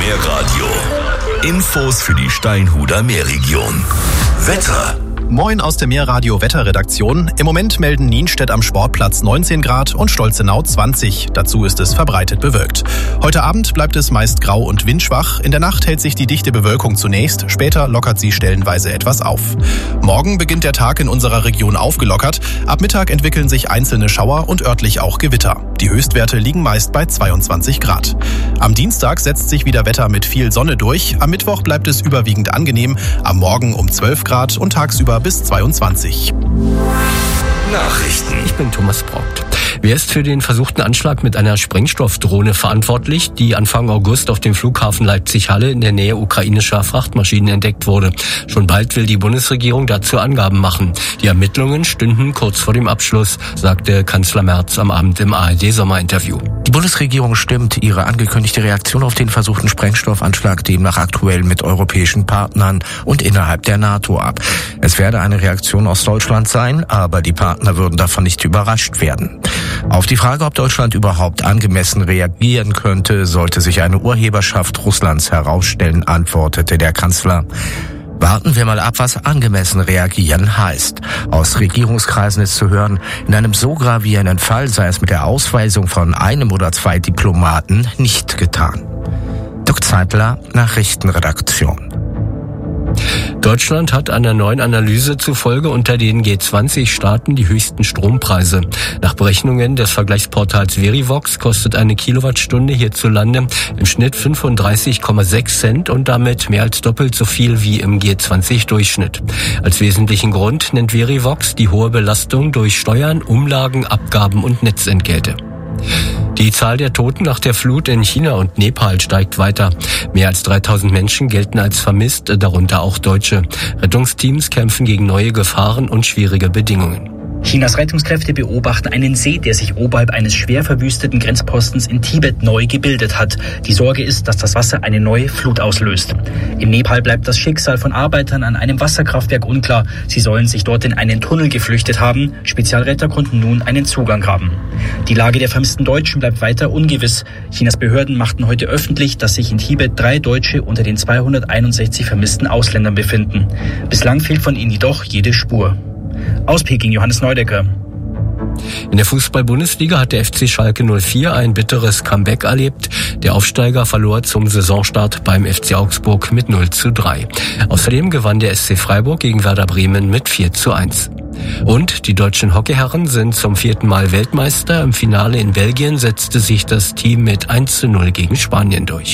Meerradio. Infos für die Steinhuder Meerregion. Wetter. Moin aus der Meerradio Wetterredaktion. Im Moment melden Nienstedt am Sportplatz 19 Grad und Stolzenau 20. Dazu ist es verbreitet bewölkt. Heute Abend bleibt es meist grau und windschwach. In der Nacht hält sich die dichte Bewölkung zunächst. Später lockert sie stellenweise etwas auf. Morgen beginnt der Tag in unserer Region aufgelockert. Ab Mittag entwickeln sich einzelne Schauer und örtlich auch Gewitter. Die Höchstwerte liegen meist bei 22 Grad. Am Dienstag setzt sich wieder Wetter mit viel Sonne durch. Am Mittwoch bleibt es überwiegend angenehm. Am Morgen um 12 Grad und tagsüber bis 22. Nachrichten. Ich bin Thomas Braucht. Wer ist für den versuchten Anschlag mit einer Sprengstoffdrohne verantwortlich, die Anfang August auf dem Flughafen Leipzig-Halle in der Nähe ukrainischer Frachtmaschinen entdeckt wurde? Schon bald will die Bundesregierung dazu Angaben machen. Die Ermittlungen stünden kurz vor dem Abschluss, sagte Kanzler Merz am Abend im ARD-Sommerinterview. Die Bundesregierung stimmt ihre angekündigte Reaktion auf den versuchten Sprengstoffanschlag demnach aktuell mit europäischen Partnern und innerhalb der NATO ab. Es werde eine Reaktion aus Deutschland sein, aber die Partner würden davon nicht überrascht werden. Auf die Frage, ob Deutschland überhaupt angemessen reagieren könnte, sollte sich eine Urheberschaft Russlands herausstellen, antwortete der Kanzler. Warten wir mal ab, was angemessen reagieren heißt. Aus Regierungskreisen ist zu hören, in einem so gravierenden Fall sei es mit der Ausweisung von einem oder zwei Diplomaten nicht getan. Dirk Zeitler, Nachrichtenredaktion. Deutschland hat einer neuen Analyse zufolge unter den G20-Staaten die höchsten Strompreise. Nach Berechnungen des Vergleichsportals Verivox kostet eine Kilowattstunde hierzulande im Schnitt 35,6 Cent und damit mehr als doppelt so viel wie im G20-Durchschnitt. Als wesentlichen Grund nennt Verivox die hohe Belastung durch Steuern, Umlagen, Abgaben und Netzentgelte. Die Zahl der Toten nach der Flut in China und Nepal steigt weiter. Mehr als 3000 Menschen gelten als vermisst, darunter auch Deutsche. Rettungsteams kämpfen gegen neue Gefahren und schwierige Bedingungen. Chinas Rettungskräfte beobachten einen See, der sich oberhalb eines schwer verwüsteten Grenzpostens in Tibet neu gebildet hat. Die Sorge ist, dass das Wasser eine neue Flut auslöst. In Nepal bleibt das Schicksal von Arbeitern an einem Wasserkraftwerk unklar. Sie sollen sich dort in einen Tunnel geflüchtet haben. Spezialretter konnten nun einen Zugang haben. Die Lage der vermissten Deutschen bleibt weiter ungewiss. Chinas Behörden machten heute öffentlich, dass sich in Tibet 3 Deutsche unter den 261 vermissten Ausländern befinden. Bislang fehlt von ihnen jedoch jede Spur. Aus Peking, Johannes Neudecker. In der Fußball-Bundesliga hat der FC Schalke 04 ein bitteres Comeback erlebt. Der Aufsteiger verlor zum Saisonstart beim FC Augsburg mit 0:3. Außerdem gewann der SC Freiburg gegen Werder Bremen mit 4:1. Und die deutschen Hockeyherren sind zum 4. Mal Weltmeister. Im Finale in Belgien setzte sich das Team mit 1:0 gegen Spanien durch.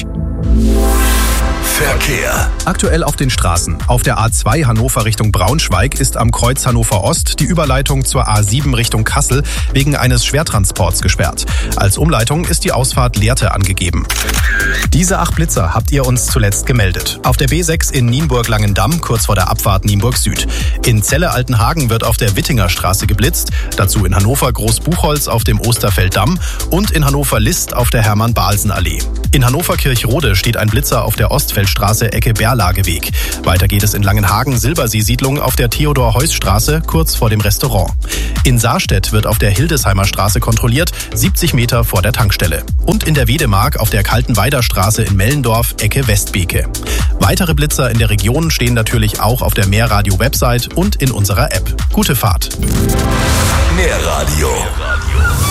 Verkehr. Aktuell auf den Straßen. Auf der A2 Hannover Richtung Braunschweig ist am Kreuz Hannover Ost die Überleitung zur A7 Richtung Kassel wegen eines Schwertransports gesperrt. Als Umleitung ist die Ausfahrt Lehrte angegeben. Diese 8 Blitzer habt ihr uns zuletzt gemeldet. Auf der B6 in Nienburg-Langendamm, kurz vor der Abfahrt Nienburg Süd. In Celle-Altenhagen wird auf der Wittinger Straße geblitzt. Dazu in Hannover Großbuchholz auf dem Osterfelddamm und in Hannover List auf der Hermann-Balsen-Allee. In Hannover Kirchrode steht ein Blitzer auf der Ostfeldstraße Ecke Berlageweg. Weiter geht es in Langenhagen Silbersee-Siedlung auf der Theodor-Heuss-Straße kurz vor dem Restaurant. In Saarstedt wird auf der Hildesheimer Straße kontrolliert, 70 Meter vor der Tankstelle. Und in der Wedemark auf der Kaltenweider Straße in Mellendorf Ecke Westbeke. Weitere Blitzer in der Region stehen natürlich auch auf der Meerradio-Website und in unserer App. Gute Fahrt. Meerradio.